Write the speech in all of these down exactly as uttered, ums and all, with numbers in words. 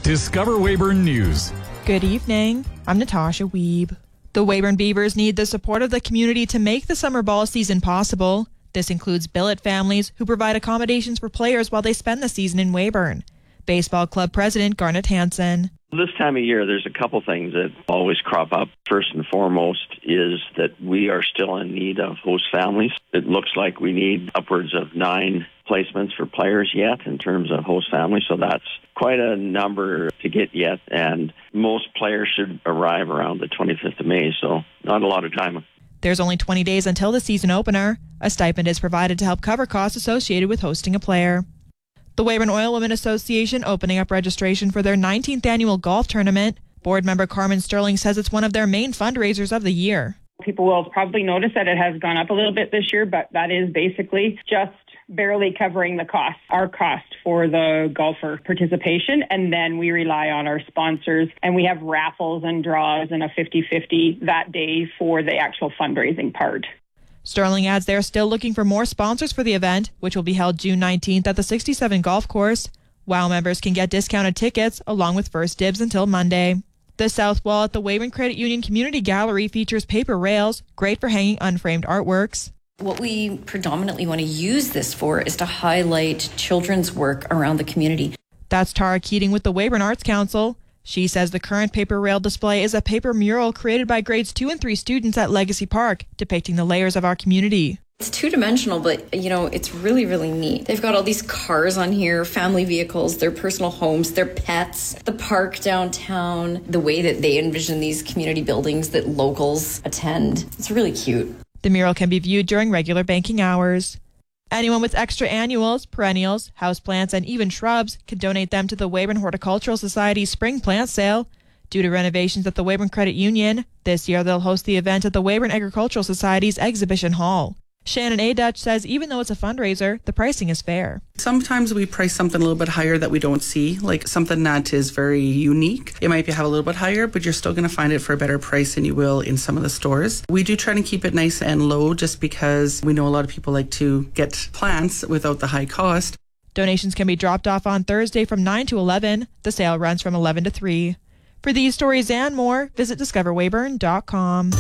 Discover Weyburn News. Good evening. I'm Natasha Wiebe. The Weyburn Beavers need the support of the community to make the summer ball season possible. This includes billet families who provide accommodations for players while they spend the season in Weyburn. Baseball club president Garnet Hansen. This time of year, there's a couple things that always crop up. First and foremost is that we are still in need of host families. It looks like we need upwards of nine placements for players yet in terms of host families, so that's quite a number to get yet, and most players should arrive around the twenty-fifth of May, so not a lot of time. There's only twenty days until the season opener. A stipend is provided to help cover costs associated with hosting a player. The Weyburn Oilwomen Association opening up registration for their nineteenth annual golf tournament. Board member Carmen Sterling says it's one of their main fundraisers of the year. People will probably notice that it has gone up a little bit this year, but that is basically just barely covering the cost, our cost for the golfer participation. And then we rely on our sponsors, and we have raffles and draws and a fifty-fifty that day for the actual fundraising part. Sterling adds they're still looking for more sponsors for the event, which will be held June nineteenth at the sixty-seven Golf Course. WOW members can get discounted tickets along with first dibs until Monday. The south wall at the Weyburn Credit Union Community Gallery features paper rails, great for hanging unframed artworks. What we predominantly want to use this for is to highlight children's work around the community. That's Tara Keating with the Weyburn Arts Council. She says the current paper rail display is a paper mural created by grades two and three students at Legacy Park, depicting the layers of our community. It's two-dimensional, but, you know, it's really, really neat. They've got all these cars on here, family vehicles, their personal homes, their pets, the park downtown, the way that they envision these community buildings that locals attend. It's really cute. The mural can be viewed during regular banking hours. Anyone with extra annuals, perennials, houseplants, and even shrubs can donate them to the Weyburn Horticultural Society's spring plant sale. Due to renovations at the Weyburn Credit Union, this year they'll host the event at the Weyburn Agricultural Society's exhibition hall. Shannon A. Dutch says even though it's a fundraiser, the pricing is fair. Sometimes we price something a little bit higher that we don't see, like something that is very unique. It might be have a little bit higher, but you're still going to find it for a better price than you will in some of the stores. We do try to keep it nice and low just because we know a lot of people like to get plants without the high cost. Donations can be dropped off on Thursday from nine to eleven. The sale runs from eleven to three. For these stories and more, visit discover weyburn dot com.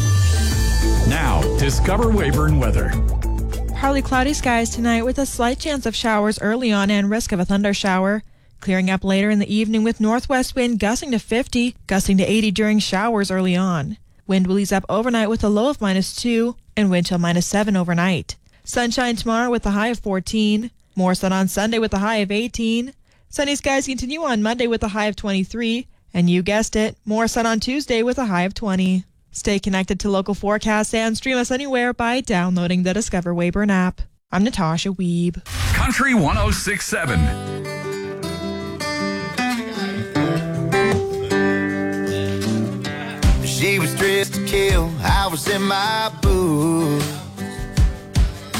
Now, Discover Weyburn weather. Partly cloudy skies tonight with a slight chance of showers early on and risk of a thunder shower. Clearing up later in the evening with northwest wind gusting to fifty, gusting to eighty during showers early on. Wind will ease up overnight with a low of minus two and wind chill minus seven overnight. Sunshine tomorrow with a high of fourteen. More sun on Sunday with a high of eighteen. Sunny skies continue on Monday with a high of twenty-three. And you guessed it, more sun on Tuesday with a high of twenty. Stay connected to local forecasts and stream us anywhere by downloading the Discover Weyburn app. I'm Natasha Wiebe. Country one oh six point seven. She was dressed to kill. I was in my